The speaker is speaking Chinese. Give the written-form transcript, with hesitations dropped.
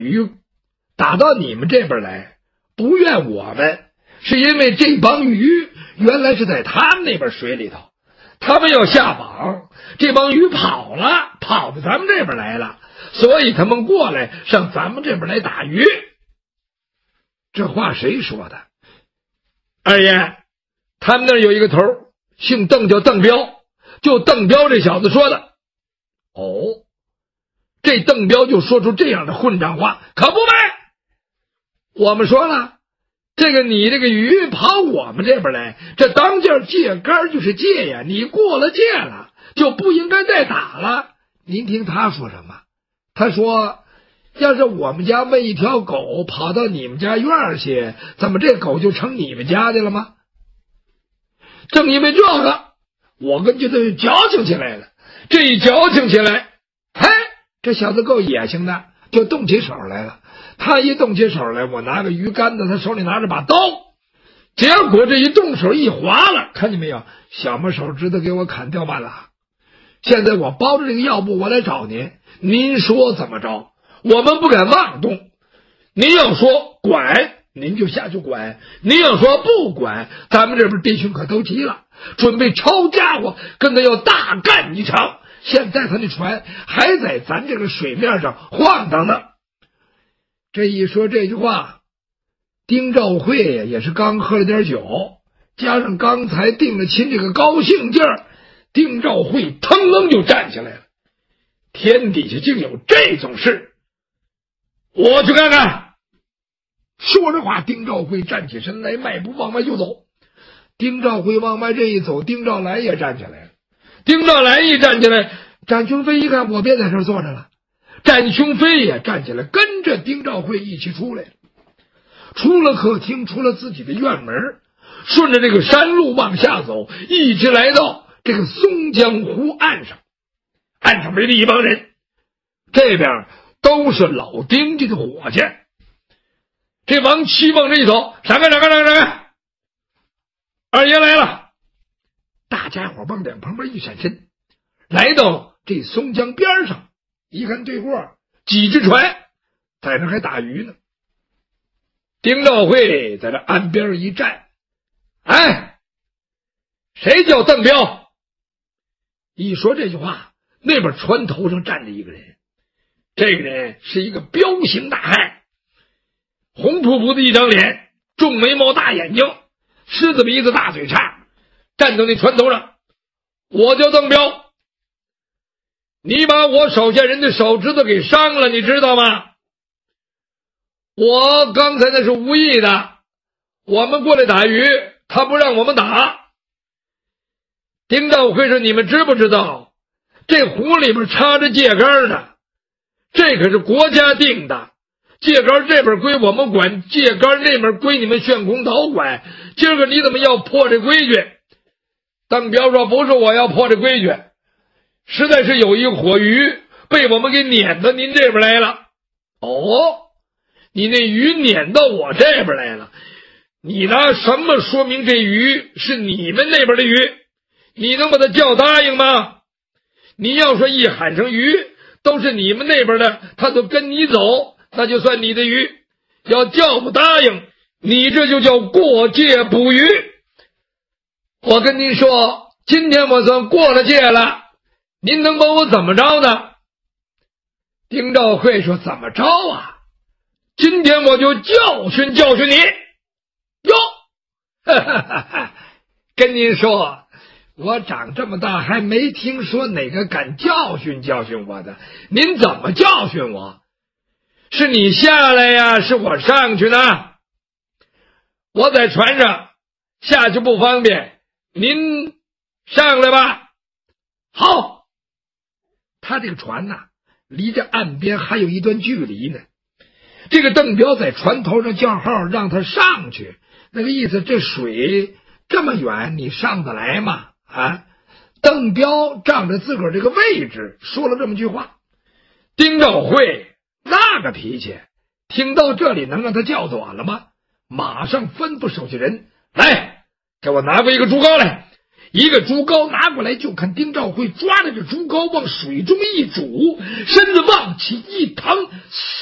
鱼打到你们这边来，不怨我们，是因为这帮鱼原来是在他们那边水里头，他们要下网，这帮鱼跑到咱们这边来了，所以他们过来上咱们这边来打鱼。这话谁说的？二爷，他们那儿有一个头，姓邓，叫邓彪，就邓彪这小子说的。哦，这邓彪就说出这样的混账话，可不呗？我们说了，你这个鱼跑我们这边来，这当件借竿就是借呀，你过了界了，就不应该再打了。您听他说什么？他说，要是我们家喂一条狗跑到你们家院去，怎么这狗就成你们家的了吗？正因为这个，我跟这就矫情起来了。这一矫情起来，这小子够野性的，就动起手来了。他一动起手来，我拿个鱼竿子，他手里拿着把刀，结果这一动手一划了，看见没有？小拇手指头给我砍掉半拉。现在我包着这个药布，我来找您，您说怎么着？我们不敢妄动。您要说管，您就下去管；您要说不管，咱们这边弟兄可都急了，准备抄家伙，跟他要大干一场。现在他的船还在咱这个水面上晃荡呢。这一说这句话，丁兆会也是刚喝了点酒，加上刚才定了亲这个高兴劲儿，丁兆会腾楞就站起来了。天底下竟有这种事，我去看看。说着话，丁兆会站起身来，迈步往外就走。丁兆会往外这一走，丁兆来也站起来了。丁兆来一站起来，展雄飞一看，我别在这儿坐着了。展雄飞也站起来，跟着丁兆会一起出来了。出了客厅，出了自己的院门，顺着这个山路往下走，一直来到这个松江湖岸上。岸上围着一帮人，这边都是老丁家的伙计。这王七往这一走，闪开！二爷来了！大家伙往两旁边一闪身，来到这松江边上，一看对过几只船在那还打鱼呢。丁兆会在这岸边一站，谁叫邓彪？一说这句话，那边船头上站着一个人，这个人是一个彪形大汉，红扑扑的一张脸，重眉毛大眼睛，狮子鼻子大嘴叉，站到那船头上。我叫邓彪，你把我手下人的手指头给伤了，你知道吗？我刚才那是无意的，我们过来打鱼，他不让我们打。丁兆会说，你们知不知道这湖里边插着界竿呢？这可是国家定的，界竿这边归我们管，界竿那边归你们炫空岛管。今儿个你怎么要破这规矩？邓彪说，不是我要破这规矩，实在是有一伙鱼被我们给撵到您这边来了。哦，你那鱼撵到我这边来了，你拿什么说明这鱼是你们那边的鱼？你能把它叫答应吗？你要说一喊成鱼都是你们那边的，他就跟你走，那就算你的鱼。要叫不答应，你这就叫过界捕鱼。我跟您说，今天我算过了界了，您能把我怎么着呢？丁兆会说，怎么着啊？今天我就教训你。哟，跟您说，我长这么大还没听说哪个敢教训我的。您怎么教训我？是你下来呀，是我上去呢？我在船上，下去不方便，您上来吧。好。他这个船呐，离着岸边还有一段距离呢。这个邓彪在船头上叫号让他上去，那个意思，这水这么远你上得来吗？邓彪仗着自个儿这个位置说了这么句话。丁兆会那个脾气，听到这里能让他叫短了吗？马上吩咐手下人，来，给我拿过一个竹篙来。一个竹篙拿过来，就看丁兆会抓着这竹篙往水中一煮，身子往起一腾，